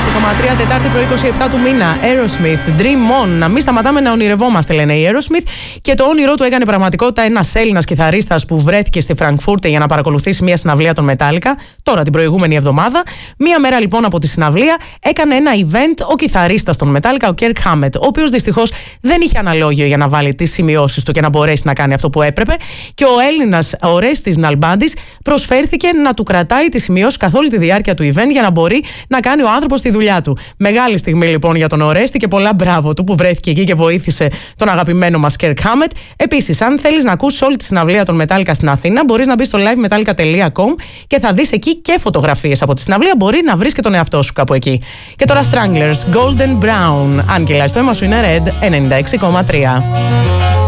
96,3 Τετάρτη πρωί 27 του μήνα. Aerosmith, Dream On. Να μην σταματάμε να ονειρευόμαστε, λένε οι Aerosmith. Και το όνειρό του έκανε πραγματικότητα ένας Έλληνας κιθαρίστας που βρέθηκε στη Φραγκφούρτη για να παρακολουθήσει μια συναυλία των Metallica, τώρα την προηγούμενη εβδομάδα. Μία μέρα λοιπόν από τη συναυλία έκανε ένα event ο κιθαρίστας των Metallica, ο Kirk Hammett, ο οποίος δυστυχώς δεν είχε αναλόγιο για να βάλει τις σημειώσεις του και να μπορέσει να κάνει αυτό που έπρεπε. Και ο Έλληνας, ο Ρέστης Ναλμπάντης, προσφέρθηκε να του κρατάει τις σημειώσεις καθ' όλη τη διάρκεια του event για να μπορεί να κάνει ο άνθρωπος τη δουλειά του. Μεγάλη στιγμή λοιπόν για τον Ορέστη και πολλά μπράβο του που βρέθηκε εκεί και βοήθησε τον αγαπημένο μας Kirk Hammett. Επίσης, αν θέλεις να ακούσεις όλη τη συναυλία των Metallica στην Αθήνα, μπορείς να μπεις στο livemetallica.com και θα δεις εκεί και φωτογραφίες από τη συναυλία. Μπορεί να βρεις και τον εαυτό σου κάπου εκεί. Και τώρα Stranglers, Golden Brown. Αν κυλάει το αίμα σου είναι Red 96,3.